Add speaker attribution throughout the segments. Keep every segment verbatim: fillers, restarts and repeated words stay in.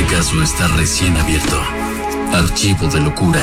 Speaker 1: Este caso está recién abierto. Archivo de locura.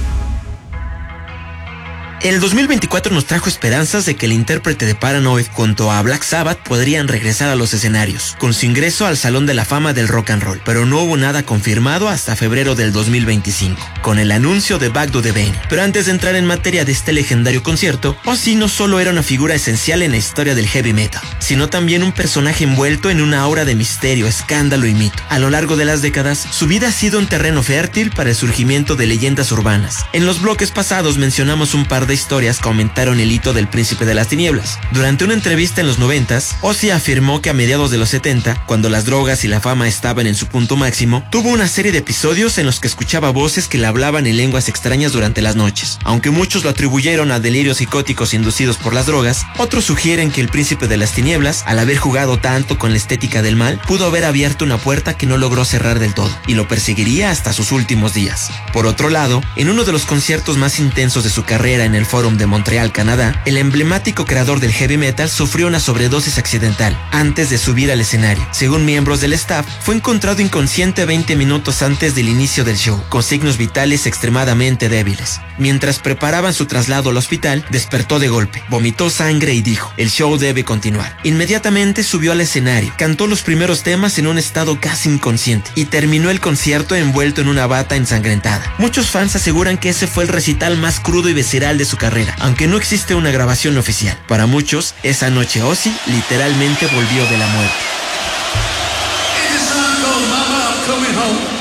Speaker 2: El dos mil veinticuatro nos trajo esperanzas de que el intérprete de Paranoid junto a Black Sabbath podrían regresar a los escenarios, con su ingreso al Salón de la Fama del Rock and Roll, pero no hubo nada confirmado hasta febrero del dos mil veinticinco, con el anuncio de Back to the Vein. Pero antes de entrar en materia de este legendario concierto, Ozzy no solo era una figura esencial en la historia del heavy metal, sino también un personaje envuelto en una aura de misterio, escándalo y mito. A lo largo de las décadas, su vida ha sido un terreno fértil para el surgimiento de leyendas urbanas. En los bloques pasados mencionamos un par de historias que aumentaron el hito del Príncipe de las Tinieblas. Durante una entrevista en los noventas, Ozzy afirmó que a mediados de los setenta, cuando las drogas y la fama estaban en su punto máximo, tuvo una serie de episodios en los que escuchaba voces que le hablaban en lenguas extrañas durante las noches. Aunque muchos lo atribuyeron a delirios psicóticos inducidos por las drogas, otros sugieren que el Príncipe de las Tinieblas, al haber jugado tanto con la estética del mal, pudo haber abierto una puerta que no logró cerrar del todo, y lo perseguiría hasta sus últimos días. Por otro lado, en uno de los conciertos más intensos de su carrera en el Fórum de Montreal, Canadá, el emblemático creador del heavy metal sufrió una sobredosis accidental antes de subir al escenario. Según miembros del staff, fue encontrado inconsciente veinte minutos antes del inicio del show, con signos vitales extremadamente débiles. Mientras preparaban su traslado al hospital, despertó de golpe, vomitó sangre y dijo: "El show debe continuar". Inmediatamente subió al escenario, cantó los primeros temas en un estado casi inconsciente y terminó el concierto envuelto en una bata ensangrentada. Muchos fans aseguran que ese fue el recital más crudo y visceral de su carrera, aunque no existe una grabación oficial. Para muchos, esa noche Ozzy literalmente volvió de la muerte.